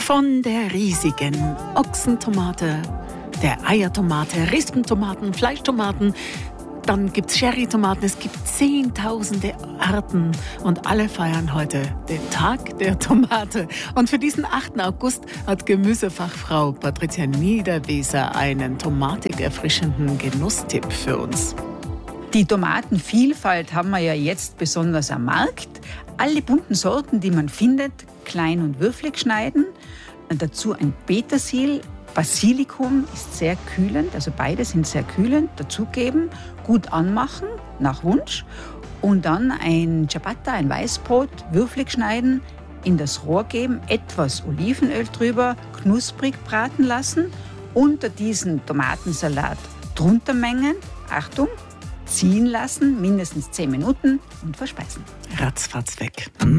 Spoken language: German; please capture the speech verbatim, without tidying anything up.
Von der riesigen Ochsentomate, der Eiertomate, Rispentomaten, Fleischtomaten, dann gibt es Cherrytomaten, es gibt zehntausende Arten und alle feiern heute den Tag der Tomate. Und für diesen achten August hat Gemüsefachfrau Patricia Niederweser einen tomatig erfrischenden Genusstipp für uns. Die Tomatenvielfalt haben wir ja jetzt besonders am Markt. Alle bunten Sorten, die man findet, klein und würfelig schneiden. Und dazu ein Petersil. Basilikum ist sehr kühlend, also beide sind sehr kühlend. Dazugeben, gut anmachen, nach Wunsch. Und dann ein Ciabatta, ein Weißbrot, würfelig schneiden, in das Rohr geben, etwas Olivenöl drüber, knusprig braten lassen. Unter diesen Tomatensalat drunter mengen. Achtung! Ziehen lassen, mindestens zehn Minuten und verspeisen. Ratzfatz weg.